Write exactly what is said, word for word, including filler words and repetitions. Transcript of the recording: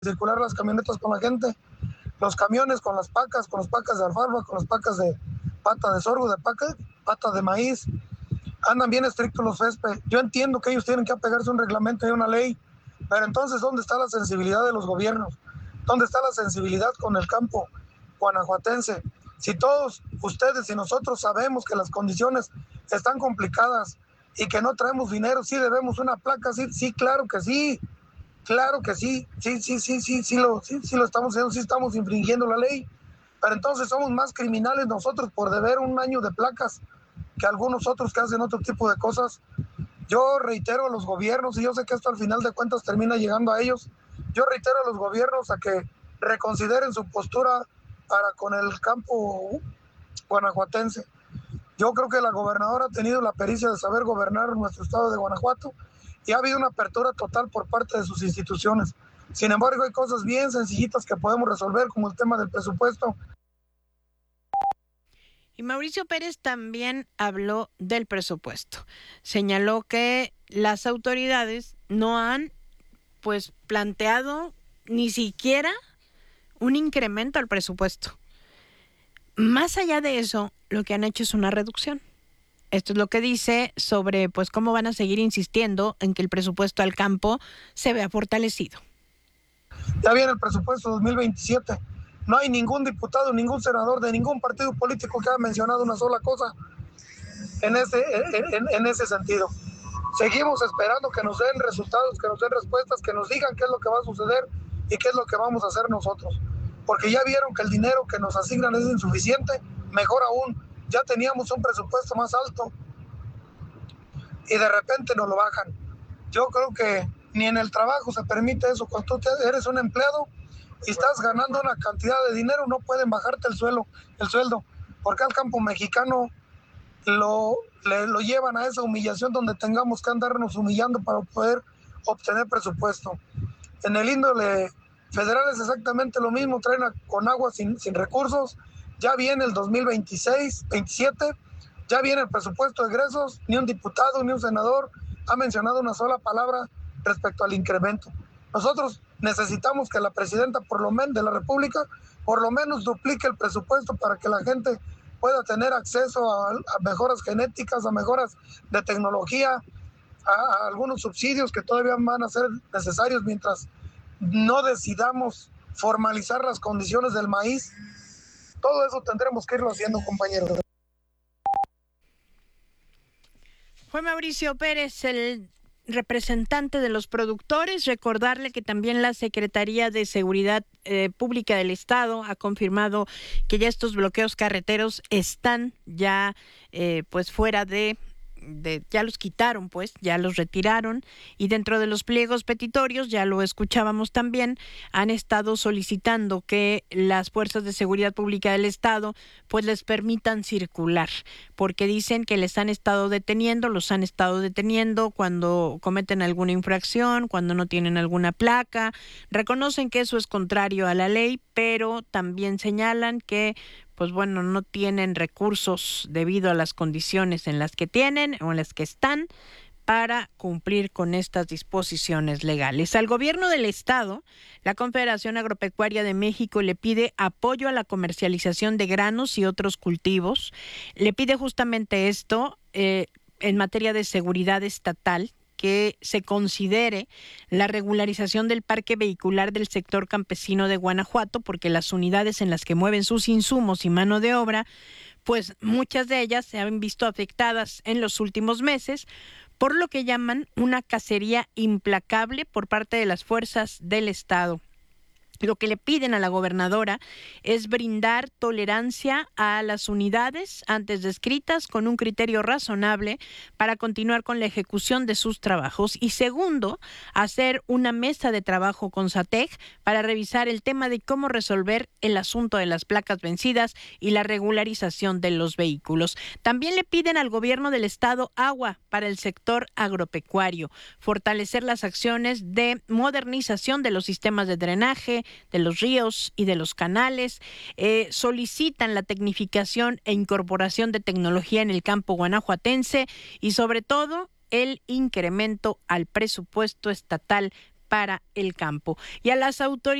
circular las camionetas con la gente, los camiones con las pacas, con las pacas de alfalfa, con las pacas de pata de sorgo, de paca, pata de maíz. Andan bien estrictos los FESPE. Yo entiendo que ellos tienen que apegarse a un reglamento y a una ley, pero entonces, ¿dónde está la sensibilidad de los gobiernos? ¿Dónde está la sensibilidad con el campo guanajuatense? Si todos ustedes y nosotros sabemos que las condiciones están complicadas y que no traemos dinero, sí debemos una placa, sí, sí, claro que sí, claro que sí, sí, sí, sí, sí, sí lo, sí, sí lo estamos haciendo, sí estamos infringiendo la ley, pero entonces somos más criminales nosotros por deber un año de placas que algunos otros que hacen otro tipo de cosas. Yo reitero a los gobiernos, y yo sé que esto al final de cuentas termina llegando a ellos, yo reitero a los gobiernos a que reconsideren su postura para con el campo guanajuatense. Yo creo que la gobernadora ha tenido la pericia de saber gobernar nuestro estado de Guanajuato y ha habido una apertura total por parte de sus instituciones. Sin embargo, hay cosas bien sencillitas que podemos resolver, como el tema del presupuesto. Y Mauricio Pérez también habló del presupuesto. Señaló que las autoridades no han pues planteado ni siquiera un incremento al presupuesto. Más allá de eso, lo que han hecho es una reducción. Esto es lo que dice sobre pues cómo van a seguir insistiendo en que el presupuesto al campo se vea fortalecido. Ya viene el presupuesto dos mil veintisiete. No hay ningún diputado, ningún senador de ningún partido político que haya mencionado una sola cosa en ese, en, en ese sentido. Seguimos esperando que nos den resultados, que nos den respuestas, que nos digan qué es lo que va a suceder y qué es lo que vamos a hacer nosotros. Porque ya vieron que el dinero que nos asignan es insuficiente, mejor aún, ya teníamos un presupuesto más alto y de repente nos lo bajan. Yo creo que ni en el trabajo se permite eso. Cuando tú eres un empleado y estás ganando una cantidad de dinero, no pueden bajarte el suelo, el sueldo, porque al campo mexicano lo, le, lo llevan a esa humillación donde tengamos que andarnos humillando para poder obtener presupuesto. En el índole federal es exactamente lo mismo, traen a, con agua sin, sin recursos. Ya viene el dos mil veintiséis, veintisiete, ya viene el presupuesto de egresos, ni un diputado ni un senador ha mencionado una sola palabra respecto al incremento. Nosotros necesitamos que la presidenta por lo menos de la República por lo menos duplique el presupuesto para que la gente pueda tener acceso a, a mejoras genéticas, a mejoras de tecnología, a, a algunos subsidios que todavía van a ser necesarios mientras no decidamos formalizar las condiciones del maíz. Todo eso tendremos que irlo haciendo, compañeros. Fue Mauricio Pérez, el representante de los productores. Recordarle que también la Secretaría de Seguridad eh, Pública del Estado ha confirmado que ya estos bloqueos carreteros están ya eh, pues fuera de De, ya los quitaron, pues, ya los retiraron, y dentro de los pliegos petitorios, ya lo escuchábamos también, han estado solicitando que las fuerzas de seguridad pública del Estado pues les permitan circular, porque dicen que les han estado deteniendo, los han estado deteniendo cuando cometen alguna infracción, cuando no tienen alguna placa. Reconocen que eso es contrario a la ley, pero también señalan que pues bueno, no tienen recursos debido a las condiciones en las que tienen o en las que están para cumplir con estas disposiciones legales. Al gobierno del estado, la Confederación Agropecuaria de México le pide apoyo a la comercialización de granos y otros cultivos. Le pide justamente esto eh, en materia de seguridad estatal, que se considere la regularización del parque vehicular del sector campesino de Guanajuato, porque las unidades en las que mueven sus insumos y mano de obra, pues muchas de ellas se han visto afectadas en los últimos meses por lo que llaman una cacería implacable por parte de las fuerzas del Estado. Lo que le piden a la gobernadora es brindar tolerancia a las unidades antes descritas con un criterio razonable para continuar con la ejecución de sus trabajos. Y segundo, hacer una mesa de trabajo con SATEC para revisar el tema de cómo resolver el asunto de las placas vencidas y la regularización de los vehículos. También le piden al gobierno del estado agua para el sector agropecuario, fortalecer las acciones de modernización de los sistemas de drenaje, de los ríos y de los canales. Eh, solicitan la tecnificación e incorporación de tecnología en el campo guanajuatense y sobre todo el incremento al presupuesto estatal para el campo. Y a las autoridades